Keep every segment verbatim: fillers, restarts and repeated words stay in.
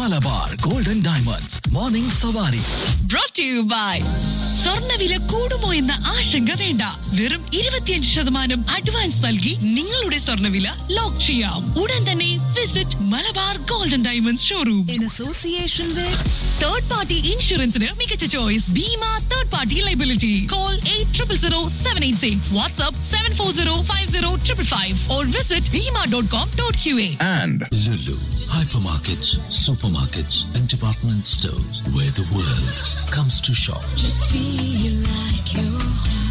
Malabar golden diamonds morning സവാരി. Brought to you by സ്വർണ്ണവില കൂടുമോ എന്ന ആശങ്ക വേണ്ട. വെറും ഇരുപത്തിയഞ്ച് ശതമാനം അഡ്വാൻസ് നൽകി നിങ്ങളുടെ സ്വർണ്ണവില ലോക്ക് ചെയ്യാം. ഉടൻ തന്നെ visit Malabar golden diamonds showroom. In association with third party ഇൻഷുറൻസിന് മികച്ച choice Bima third party liability. Call eight triple zero seven eight six, WhatsApp seven four zero five zero triple five or visit Bima dot com dot Q A. And Lulu, hypermarkets, supermarkets, and department stores where the world comes to shop. just feel like you're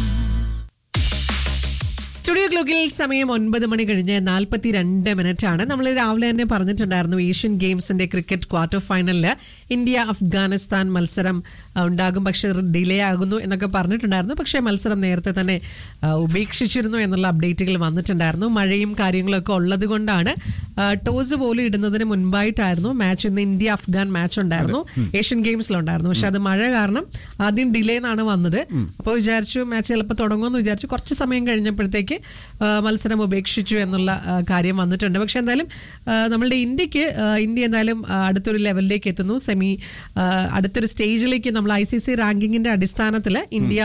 studio ക്ലോക്കിൽ സമയം ഒൻപത് മണി കഴിഞ്ഞ് നാൽപ്പത്തി രണ്ട് minute ആണ്. നമ്മൾ രാവിലെ തന്നെ പറഞ്ഞിട്ടുണ്ടായിരുന്നു ഏഷ്യൻ ഗെയിംസിന്റെ ക്രിക്കറ്റ് ക്വാർട്ടർ ഫൈനലില് ഇന്ത്യ അഫ്ഗാനിസ്ഥാൻ മത്സരം ഉണ്ടാകും, പക്ഷെ ഡിലേ ആകുന്നു എന്നൊക്കെ പറഞ്ഞിട്ടുണ്ടായിരുന്നു. പക്ഷേ മത്സരം നേരത്തെ തന്നെ ഉപേക്ഷിച്ചിരുന്നു എന്നുള്ള അപ്ഡേറ്റുകൾ വന്നിട്ടുണ്ടായിരുന്നു. മഴയും കാര്യങ്ങളൊക്കെ ഉള്ളത് കൊണ്ടാണ് ടോസ് പോലും ഇടുന്നതിന് മുൻപായിട്ടായിരുന്നു മാച്ച്. ഇന്ന് ഇന്ത്യ അഫ്ഗാൻ മാച്ച് ഉണ്ടായിരുന്നു, ഏഷ്യൻ ഗെയിംസിലുണ്ടായിരുന്നു. പക്ഷെ അത് മഴ കാരണം ആദ്യം ഡിലേ എന്നാണ് വന്നത്. അപ്പോൾ വിചാരിച്ചു മാച്ച് ചിലപ്പോൾ തുടങ്ങുമെന്ന് വിചാരിച്ചു. കുറച്ച് സമയം കഴിഞ്ഞപ്പോഴത്തേക്ക് മത്സരം ഉപേക്ഷിച്ചു എന്നുള്ള കാര്യം വന്നിട്ടുണ്ട്. പക്ഷെ എന്തായാലും നമ്മളുടെ ഇന്ത്യക്ക് ഇന്ത്യ എന്തായാലും അടുത്തൊരു ലെവലിലേക്ക് എത്തുന്നു. സെമി അടുത്തൊരു സ്റ്റേജിലേക്ക് നമ്മൾ ഐ സി സി റാങ്കിങ്ങിന്റെ അടിസ്ഥാനത്തിൽ ഇന്ത്യ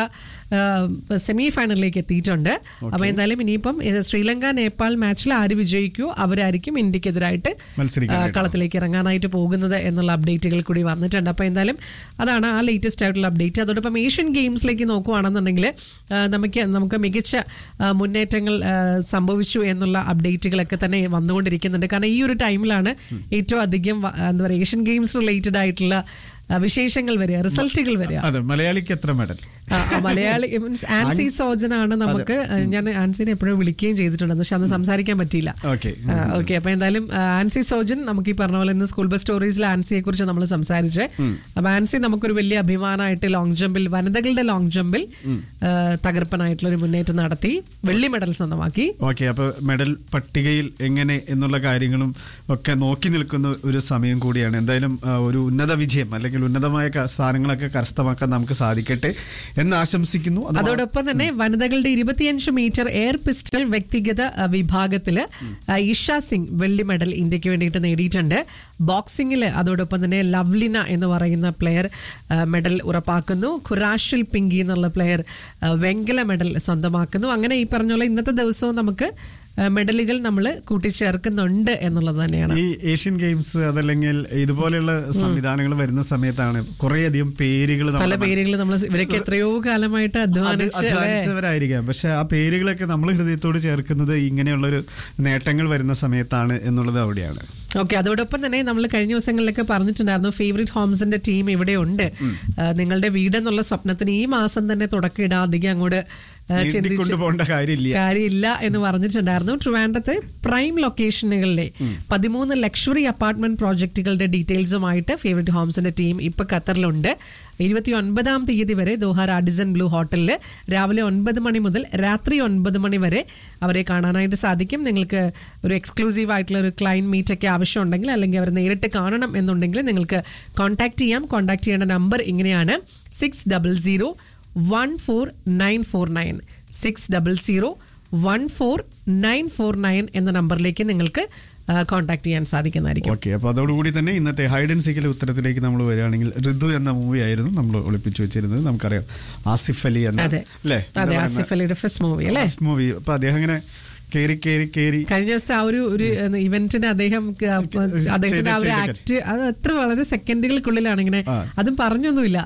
സെമി ഫൈനലിലേക്ക് എത്തിയിട്ടുണ്ട്. അപ്പൊ എന്തായാലും ഇനിയിപ്പം ശ്രീലങ്ക നേപ്പാൾ മാച്ചിൽ ആര് വിജയിക്കൂ അവരായിരിക്കും ഇന്ത്യക്കെതിരായിട്ട് കളത്തിലേക്ക് ഇറങ്ങാനായിട്ട് പോകുന്നത് എന്നുള്ള അപ്ഡേറ്റുകൾ കൂടി വന്നിട്ടുണ്ട്. അപ്പൊ എന്തായാലും അതാണ് ആ ലേറ്റസ്റ്റ് ആയിട്ടുള്ള അപ്ഡേറ്റ്. അതോടൊപ്പം ഏഷ്യൻ ഗെയിംസിലേക്ക് നോക്കുകയാണെന്നുണ്ടെങ്കിൽ നമുക്ക് നമുക്ക് മികച്ച മുന്നേറ്റങ്ങൾ സംഭവിച്ചു എന്നുള്ള അപ്ഡേറ്റുകളൊക്കെ തന്നെ വന്നുകൊണ്ടിരിക്കുന്നുണ്ട്. കാരണം ഈ ഒരു ടൈമിലാണ് ഏറ്റവും അധികം എന്താ പറയുക ഏഷ്യൻ ഗെയിംസ് റിലേറ്റഡ് ആയിട്ടുള്ള വിശേഷങ്ങൾ വരിക, റിസൾട്ടുകൾ വരിക. മലയാളിക്ക് എത്ര മെഡൽ? മലയാളി മീൻസ് ആൻസി സോജനാണ് നമുക്ക്. ഞാൻ ആൻസിനെ എപ്പോഴും വിളിക്കുകയും ചെയ്തിട്ടുണ്ട്, പക്ഷെ അന്ന് സംസാരിക്കാൻ പറ്റിയില്ല. ഓക്കെ, അപ്പൊ എന്തായാലും ആൻസി സോജൻ നമുക്ക് ഈ പറഞ്ഞ പോലെ ഇന്ന് സ്കൂൾ ബസ് സ്റ്റോറീസിൽ ആൻസിയെ കുറിച്ച് നമ്മൾ സംസാരിച്ചേ. അപ്പൊ ആൻസി നമുക്കൊരു വലിയ അഭിമാനമായിട്ട് ലോങ് ജമ്പിൽ, വനിതകളുടെ ലോങ് ജമ്പിൽ തകർപ്പനായിട്ടുള്ള ഒരു മുന്നേറ്റം നടത്തി വെള്ളി മെഡൽ സ്വന്തമാക്കി. ഓക്കെ, അപ്പൊ മെഡൽ പട്ടികയിൽ എങ്ങനെ എന്നുള്ള കാര്യങ്ങളും ഒക്കെ നോക്കി നിൽക്കുന്ന ഒരു സമയം കൂടിയാണ്. എന്തായാലും ഒരു ഉന്നത വിജയം അല്ലെങ്കിൽ ഉന്നതമായ സ്ഥാനങ്ങളൊക്കെ കരസ്ഥമാക്കാൻ നമുക്ക് സാധിക്കട്ടെ എന്ന് ആശംസിക്കുന്നു. അതോടൊപ്പം തന്നെ വനിതകളുടെ ഇരുപത്തിയഞ്ച് മീറ്റർ എയർ പിസ്റ്റൾ വ്യക്തിഗത വിഭാഗത്തില് ഇഷ സിംഗ് വെള്ളി മെഡൽ ഇന്ത്യക്ക് വേണ്ടിയിട്ട് നേടിയിട്ടുണ്ട്. ബോക്സിംഗില് അതോടൊപ്പം തന്നെ ലവ്ലിന എന്ന് പറയുന്ന പ്ലെയർ മെഡൽ ഉറപ്പാക്കുന്നു. ഖുറാഷിൽ പിങ്കി എന്നുള്ള പ്ലെയർ വെങ്കല മെഡൽ സ്വന്തമാക്കുന്നു. അങ്ങനെ ഈ പറഞ്ഞ പോലെ ഇന്നത്തെ ദിവസവും നമുക്ക് മെഡലുകൾ നമ്മൾ കൂട്ടിച്ചേർക്കുന്നുണ്ട് എന്നുള്ളത് തന്നെയാണ്. ഈ ഏഷ്യൻ ഗെയിംസ് അതല്ലെങ്കിൽ ഇതുപോലെയുള്ള സംവിധാനങ്ങൾ വരുന്ന സമയത്താണ് കുറേയധികം പേരുകൾ, പല പേരുകൾ നമ്മൾ ഇവരൊക്കെ എത്രയോ കാലമായിട്ട് അധ്വാനിച്ചവരായിരിക്കാം. പക്ഷെ ആ പേരുകളൊക്കെ നമ്മൾ ഹൃദയത്തോട് ചേർക്കുന്നത് ഇങ്ങനെയുള്ളൊരു നേട്ടങ്ങൾ വരുന്ന സമയത്താണ് എന്നുള്ളത് അവിടെയാണ്. ഓക്കെ, അതോടൊപ്പം തന്നെ നമ്മൾ കഴിഞ്ഞ ദിവസങ്ങളിലൊക്കെ പറഞ്ഞിട്ടുണ്ടായിരുന്നു ഫേവറേറ്റ് ഹോംസിന്റെ ടീം ഇവിടെ ഉണ്ട്. നിങ്ങളുടെ വീടെന്നുള്ള സ്വപ്നത്തിന് ഈ മാസം തന്നെ തുടക്കം അധികം അങ്ങോട്ട് കൊണ്ടുപോകേണ്ട കാര്യമില്ല എന്ന് പറഞ്ഞിട്ടുണ്ടായിരുന്നു. ട്രിവാൻഡ്രത്തെ പ്രൈം ലൊക്കേഷനുകളിലെ പതിമൂന്ന് ലക്ഷറി അപ്പാർട്ട്മെന്റ് പ്രോജക്റ്റുകളുടെ ഡീറ്റെയിൽസുമായിട്ട് ഫേവറേറ്റ് ഹോംസിന്റെ ടീം ഇപ്പൊ ഖത്തറിലുണ്ട്. ഇരുപത്തി ഒൻപതാം തീയതി വരെ ദോഹ റാഡിസൺ ബ്ലൂ ഹോട്ടലിൽ രാവിലെ ഒൻപത് മണി മുതൽ രാത്രി ഒൻപത് മണി വരെ അവരെ കാണാനായിട്ട് സാധിക്കും. നിങ്ങൾക്ക് ഒരു എക്സ്ക്ലൂസീവ് ആയിട്ടുള്ള ഒരു ക്ലയന്റ് മീറ്റ് ഒക്കെ ആവശ്യമുണ്ടെങ്കിൽ അല്ലെങ്കിൽ അവർ നേരിട്ട് കാണണം എന്നുണ്ടെങ്കിൽ നിങ്ങൾക്ക് കോൺടാക്ട് ചെയ്യാം. കോൺടാക്ട് ചെയ്യേണ്ട നമ്പർ ഇങ്ങനെയാണ്: six double zero one four nine four nine six double zero one four nine four nine എന്ന നമ്പറിലേക്ക് നിങ്ങൾക്ക് കോൺടാക്ട് ചെയ്യാൻ സാധിക്കുന്നതായിരിക്കും. ഓക്കെ, അപ്പോൾ അതോടുകൂടി തന്നെ ഇന്നത്തെ ഹൈഡ് ആൻഡ് സീക്കിലെ ഉത്തരത്തിലേക്ക് നമ്മൾ വരികയാണെങ്കിൽ ഋതു എന്ന മൂവി ആയിരുന്നു നമ്മൾ ഒളിപ്പിച്ചു വെച്ചിരുന്നത്. നമുക്കറിയാം ആസിഫ് അലി എന്ന അല്ലേ, ആസിഫ് അലിയുടെ ഫസ്റ്റ് മൂവി അല്ലേ ഫസ്റ്റ് മൂവി. അപ്പൊ അദ്ദേഹം ഇങ്ങനെ കേറി കേറി കേറി കഴിഞ്ഞ ദിവസത്തെ ആ ഒരു ഒരു ഇവന്റിന് അദ്ദേഹം അദ്ദേഹത്തിന്റെ ആ ഒരു ആക്ട് അത് എത്ര വളരെ സെക്കൻഡുകൾക്കുള്ളിലാണ് ഇങ്ങനെ, അതും പറഞ്ഞൊന്നുമില്ല,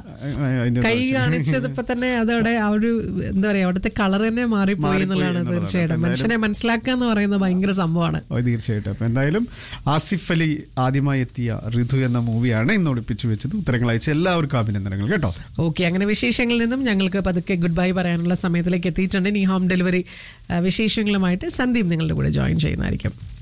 കൈ കാണിച്ചതിപ്പോ തന്നെ അതവിടെ ആ ഒരു എന്താ പറയാ അവിടുത്തെ കളർ തന്നെ മാറിപ്പോയി എന്നുള്ളതാണ്. തീർച്ചയായിട്ടും മനുഷ്യനെ മനസ്സിലാക്കുക എന്ന് പറയുന്നത് ഭയങ്കര സംഭവമാണ്. തീർച്ചയായിട്ടും. അപ്പൊ എന്തായാലും ആസിഫ് അലി ആദ്യമായി എത്തിയ ഋതു എന്ന മൂവിയാണ് ഇന്ന് ഒളിപ്പിച്ചു വെച്ചത്. ഉത്തരങ്ങൾ അയച്ച എല്ലാവർക്കും അഭിനന്ദനങ്ങൾ കേട്ടോ. ഓക്കെ, അങ്ങനെ വിശേഷങ്ങളിൽ നിന്നും ഞങ്ങൾക്ക് പതുക്കെ ഗുഡ് ബൈ പറയാനുള്ള സമയത്തിലേക്ക് എത്തിയിട്ടുണ്ട്. ഇനി ഹോം ഡെലിവറി വിശേഷങ്ങളുമായിട്ട് സന്ദീപ് നിങ്ങളുടെ കൂടെ ജോയിൻ ചെയ്യുന്നതായിരിക്കും.